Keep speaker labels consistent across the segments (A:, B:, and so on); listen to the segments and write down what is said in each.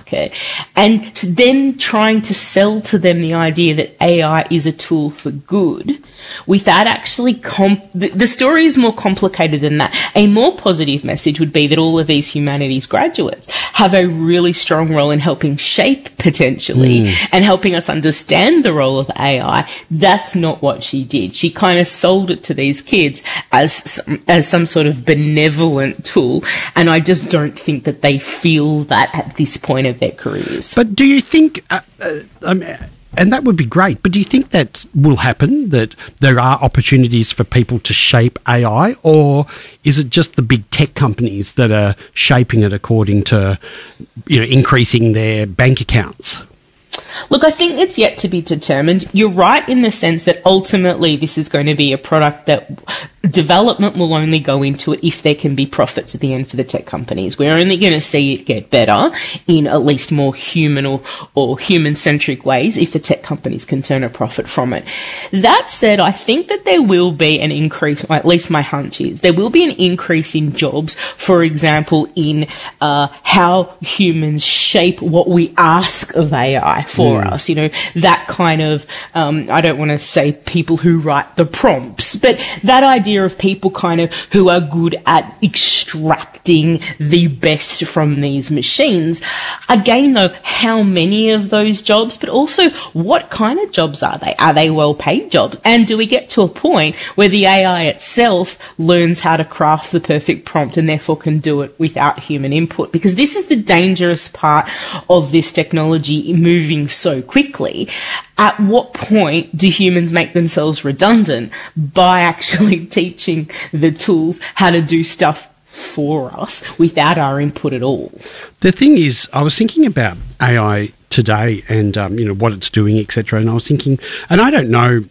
A: market, and then trying to sell to them the idea that AI is a tool for good without actually the story is more complicated than that. A more positive message would be that all of these humanities graduates have a really strong role in helping shape potentially and helping us understand the role of AI. That's not what she did. She kind of sold it to these kids as some sort of benevolent tool, and I just don't think that they feel that at this point of their careers.
B: But do you think and that would be great, but do you think that will happen, that there are opportunities for people to shape AI, or is it just the big tech companies that are shaping it according to, increasing their bank accounts?
A: Look, I think it's yet to be determined. You're right in the sense that ultimately this is going to be a product that development will only go into it if there can be profits at the end for the tech companies. We're only going to see it get better in at least more human or human-centric ways if the tech companies can turn a profit from it. That said, I think that there will be an increase, or at least my hunch is, there will be an increase in jobs, for example, in how humans shape what we ask of AI for us, that kind of, I don't want to say people who write the prompts, but that idea of people kind of who are good at extracting the best from these machines. Again, though, how many of those jobs, but also what kind of jobs are they? Are they well-paid jobs? And do we get to a point where the AI itself learns how to craft the perfect prompt and therefore can do it without human input? Because this is the dangerous part of this technology moving so quickly. At what point do humans make themselves redundant by actually teaching the tools how to do stuff for us without our input at all?
B: The thing is, I was thinking about AI today and, what it's doing, etc. And I was thinking, and I don't know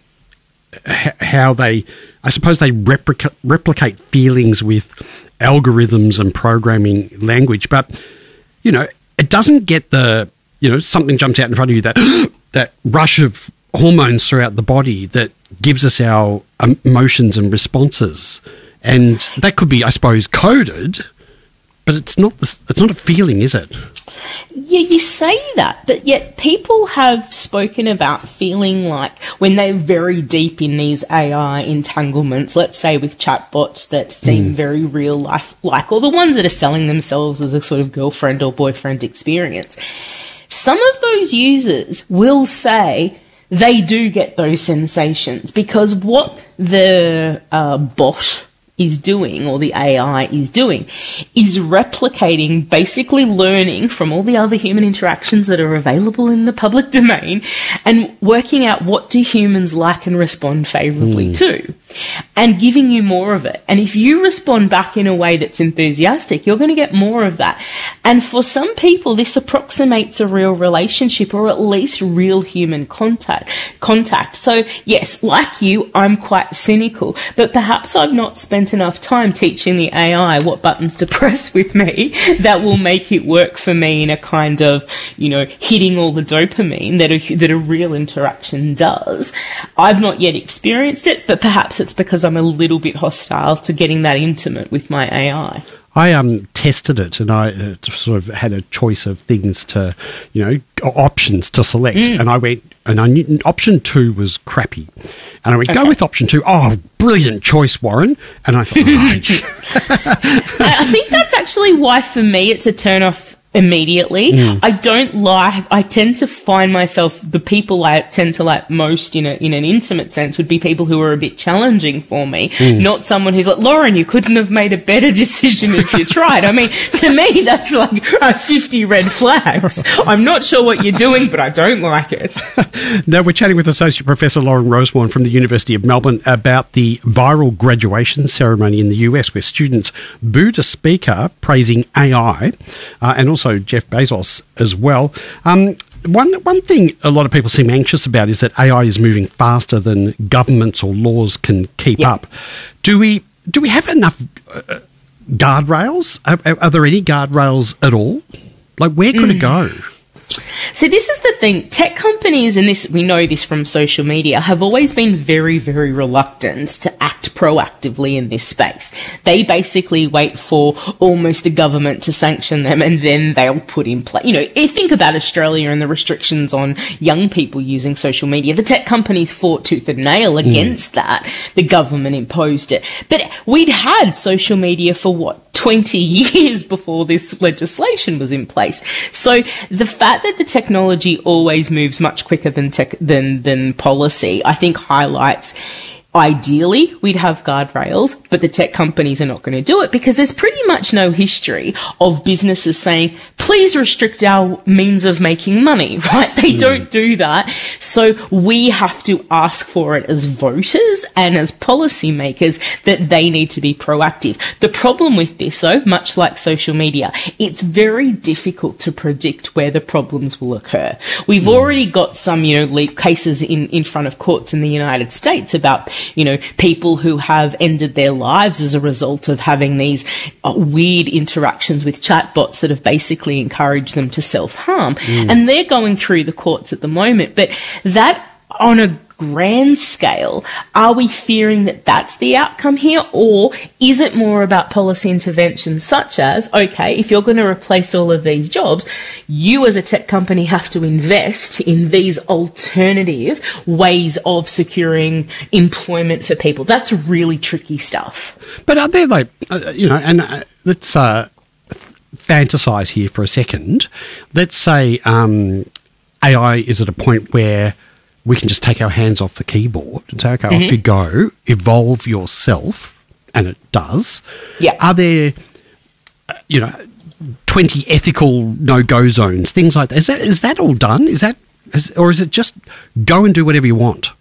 B: how I suppose they replicate feelings with algorithms and programming language, but, it doesn't get the, something jumps out in front of you, that rush of hormones throughout the body that gives us our emotions and responses. And that could be, I suppose, coded, but it's not a feeling, is it?
A: Yeah, you say that, but yet people have spoken about feeling like when they're very deep in these AI entanglements, let's say with chatbots that seem very real life-like, or the ones that are selling themselves as a sort of girlfriend or boyfriend experience. Some of those users will say they do get those sensations because what the bot is doing, or the AI is doing, is replicating, basically learning from all the other human interactions that are available in the public domain and working out what do humans like and respond favourably to, and giving you more of it. And if you respond back in a way that's enthusiastic, you're going to get more of that. And for some people, this approximates a real relationship, or at least real human contact. So yes, like you, I'm quite cynical, but perhaps I've not spent enough time teaching the AI what buttons to press with me that will make it work for me in a kind of, hitting all the dopamine that a real interaction does. I've not yet experienced it, but perhaps it's because I'm a little bit hostile to getting that intimate with my AI.
B: I tested it, and I sort of had a choice of things to, options to select, and I went, and I knew option 2 was crappy, and I went, go with option 2. Oh, brilliant choice, Warren. And I thought,
A: I think that's actually why for me it's a turn off immediately. I tend to find myself, the people I tend to like most in an intimate sense would be people who are a bit challenging for me, not someone who's like, Lauren, you couldn't have made a better decision if you tried. I mean, to me, that's like 50 red flags. I'm not sure what you're doing, but I don't like it.
B: Now, we're chatting with Associate Professor Lauren Rosewarne from the University of Melbourne about the viral graduation ceremony in the US, where students booed a speaker praising AI, and also Jeff Bezos as well. One thing a lot of people seem anxious about is that AI is moving faster than governments or laws can keep up. Do we have enough guardrails? Are there any guardrails at all? Like, where could it go?
A: So this is the thing. Tech companies, and this we know this from social media, have always been very, very reluctant to act proactively in this space. They basically wait for almost the government to sanction them, and then they'll put in place. You know, think about Australia and the restrictions on young people using social media. The tech companies fought tooth and nail against that. The government imposed it. But we'd had social media for 20 years before this legislation was in place. So the fact that the technology always moves much quicker than policy, I think highlights, ideally, we'd have guardrails, but the tech companies are not going to do it because there's pretty much no history of businesses saying, please restrict our means of making money, right? They don't do that. So we have to ask for it as voters and as policymakers that they need to be proactive. The problem with this, though, much like social media, it's very difficult to predict where the problems will occur. We've already got some, cases in front of courts in the United States about people who have ended their lives as a result of having these weird interactions with chatbots that have basically encouraged them to self-harm. And they're going through the courts at the moment. But that, on a grand scale, are we fearing that that's the outcome here? Or is it more about policy intervention such as, okay, if you're going to replace all of these jobs, you as a tech company have to invest in these alternative ways of securing employment for people? That's really tricky stuff.
B: But are there let's fantasize here for a second. Let's say AI is at a point where we can just take our hands off the keyboard and say, okay, off you go, evolve yourself, and it does.
A: Yeah.
B: Are there, 20 ethical no-go zones, things like that? Is that all done? Or is it just go and do whatever you want?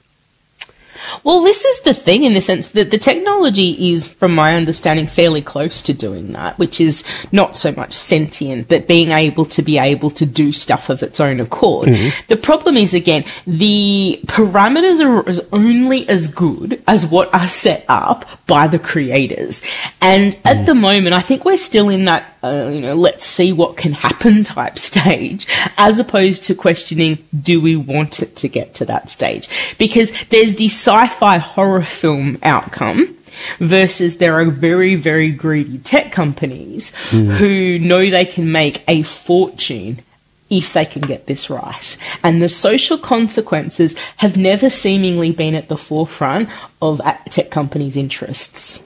A: Well, this is the thing in the sense that the technology is, from my understanding, fairly close to doing that, which is not so much sentient, but being able to do stuff of its own accord. The problem is, again, the parameters are only as good as what are set up by the creators. And at the moment, I think we're still in that, let's see what can happen type stage, as opposed to questioning, do we want it to get to that stage? Because there's the sci-fi horror film outcome versus there are very, very greedy tech companies who know they can make a fortune if they can get this right. And the social consequences have never seemingly been at the forefront of tech companies' interests.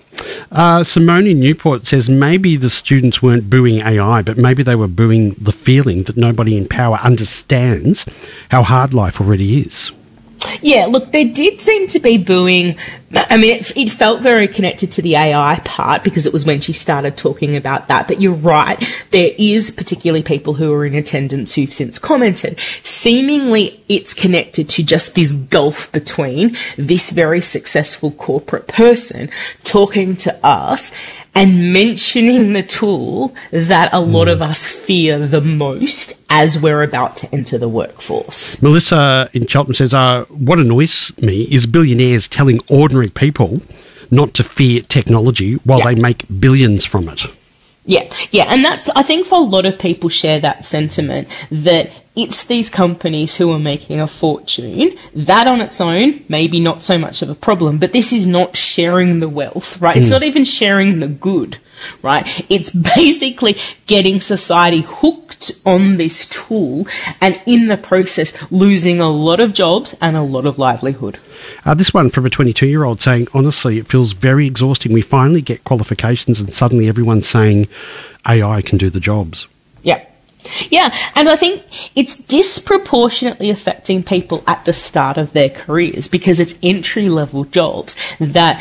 B: Simone in Newport says maybe the students weren't booing AI, but maybe they were booing the feeling that nobody in power understands how hard life already is.
A: Yeah, look, there did seem to be booing. I mean, it felt very connected to the AI part because it was when she started talking about that. But you're right, there is particularly people who are in attendance who've since commented. Seemingly, it's connected to just this gulf between this very successful corporate person talking to us and mentioning the tool that a lot of us fear the most as we're about to enter the workforce.
B: Melissa in Cheltenham says, what annoys me is billionaires telling ordinary people not to fear technology while they make billions from it.
A: Yeah, and that's, I think for a lot of people share that sentiment that it's these companies who are making a fortune. That on its own, maybe not so much of a problem, but this is not sharing the wealth, right? It's not even sharing the good, right? It's basically getting society hooked on this tool and in the process losing a lot of jobs and a lot of livelihood.
B: This one from a 22-year-old saying, honestly, it feels very exhausting. We finally get qualifications and suddenly everyone's saying AI can do the jobs.
A: Yeah, and I think it's disproportionately affecting people at the start of their careers because it's entry-level jobs that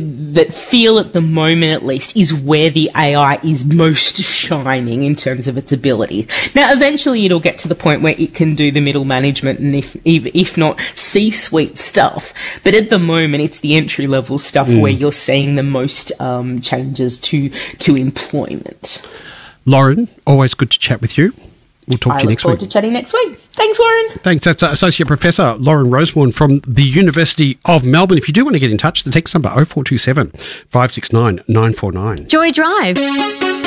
A: feel at the moment at least is where the AI is most shining in terms of its ability. Now, eventually it'll get to the point where it can do the middle management and if not C-suite stuff. But at the moment, it's the entry-level stuff where you're seeing the most changes to employment.
B: Lauren, always good to chat with you. We'll talk to you next week.
A: I look forward to chatting next week. Thanks, Warren.
B: Thanks. That's Associate Professor Lauren Rosewarne from the University of Melbourne. If you do want to get in touch, the text number 0427 569 949.
C: Joy Drive.